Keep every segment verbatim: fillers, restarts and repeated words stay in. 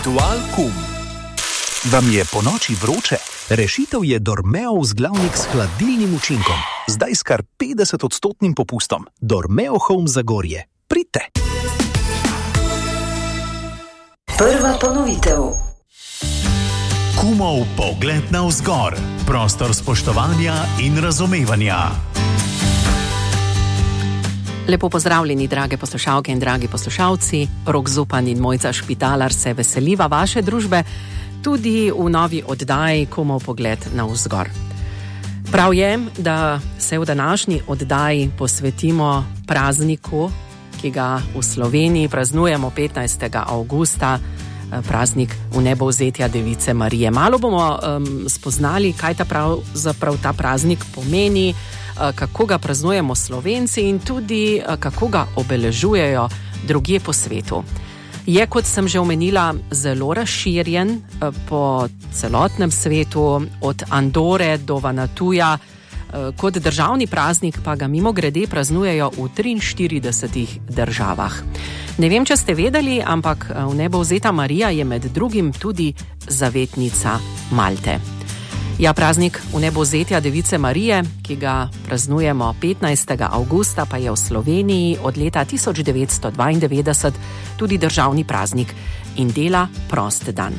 Ritual.com. Vam je po noči vroče? Rešitev je Dormeo vzglavnik s hladilnim učinkom. Zdaj s kar petdeset odstotnim popustom. Dormeo Home Zagorje. Pridite! Prva ponovitev. Kumov pogled navzgor. Prostor spoštovanja in razumevanja. Lepo pozdravljeni, drage poslušalke in dragi poslušalci. Rok Zupan in Mojca Špitalar se veseliva vaše družbe tudi v novi oddaji Kumov pogled navzgor. Prav je, da se v današnji oddaji posvetimo prazniku, ki ga v Sloveniji praznujemo petnajstega avgusta, praznik vnebovzetja Device Marije. Malo bomo um, spoznali, kaj ta pravzaprav ta praznik pomeni, kako ga praznujemo Slovenci in tudi kako ga obeležujejo drugje po svetu. Je, kot sem že omenila, zelo razširjen po celotnem svetu, od Andore do Vanatuja. Kot državni praznik pa ga mimogrede praznujejo v triinštiridesetih državah. Ne vem, če ste vedeli, ampak vnebovzeta Marija je med drugim tudi zavetnica Malte. Ja, praznik vnebovzetja Device Marije, ki ga praznujemo petnajstega avgusta, pa je v Sloveniji od leta tisoč devetsto dvaindevetdeset tudi državni praznik in dela prost dan.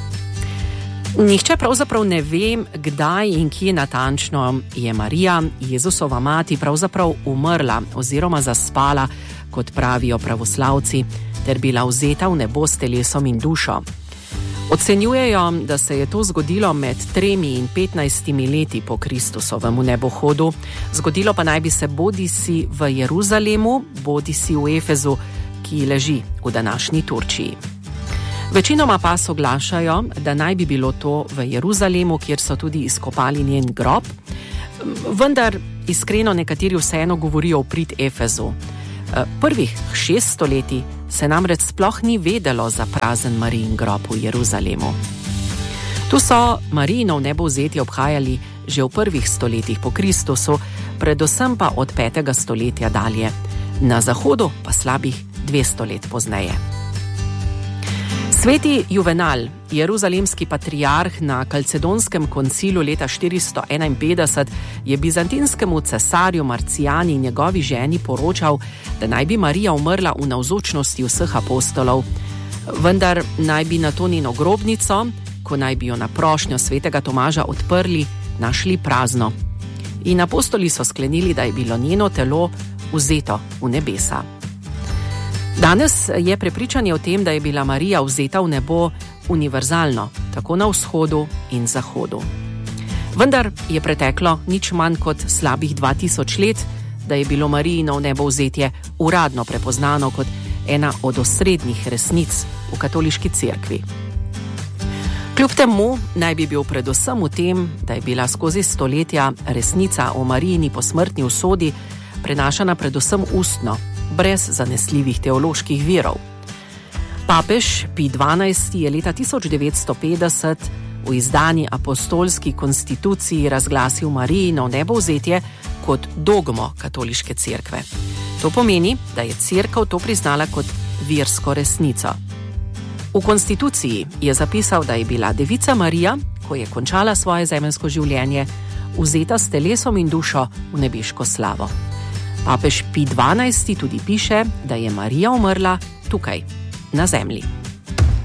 Nihče pravzaprav ne ve, kdaj in kje natančno je Marija, Jezusova mati, pravzaprav umrla oziroma zaspala, kot pravijo pravoslavci, ter bila vzeta v nebo s telesom in dušo. Ocenjujejo, da se je to zgodilo med tremi in petnajstimi leti po Kristusovem nebohodu. Zgodilo pa naj bi se bodisi v Jeruzalemu, bodisi v Efezu, ki leži v današnji Turčiji. Večinoma pa soglašajo, da naj bi bilo to v Jeruzalemu, kjer so tudi izkopali njen grob, vendar iskreno nekateri vseeno govorijo v prid Efezu. Prvih šest stoletij se namreč sploh ni vedelo za prazen Marijin grob v Jeruzalemu. Tu so Marijino vnebovzetje obhajali že v prvih stoletjih po Kristusu, predvsem pa od petega stoletja dalje, na zahodu pa slabih dvesto let pozneje. Sveti Juvenal, jeruzalemski patriarh na Kalcedonskem koncilu leta štiristo enainpetdeset, je bizantinskemu cesarju Marcijani in njegovi ženi poročal, da naj bi Marija umrla v navzočnosti vseh apostolov, vendar naj bi na to njeno grobnico, ko naj bi jo na prošnjo svetega Tomaža odprli, našli prazno. In apostoli so sklenili, da je bilo njeno telo vzeto v nebesa. Danes je prepričanje o tem, da je bila Marija vzeta v nebo, univerzalno, tako na vzhodu in zahodu. Vendar je preteklo nič manj kot slabih dva tisoč let, da je bilo Marijino vnebovzetje uradno prepoznano kot ena od osrednjih resnic v katoliški cerkvi. Kljub temu naj bi bil predvsem v tem, da je bila skozi stoletja resnica o Marijini posmrtni usodi prenašana predvsem ustno, brez zanesljivih teoloških virov. Papež Pij dvanajsti je leta tisoč devetsto petdeset v izdani apostolski konstituciji razglasil Marijino vnebovzetje kot dogmo katoliške cerkve. To pomeni, da je cerkev to priznala kot versko resnico. V konstituciji je zapisal, da je bila Devica Marija, ko je končala svoje zemeljsko življenje, vzeta s telesom in dušo v nebeško slavo. Papež Pij dvanajsti tudi piše, da je Marija umrla tukaj, na zemlji.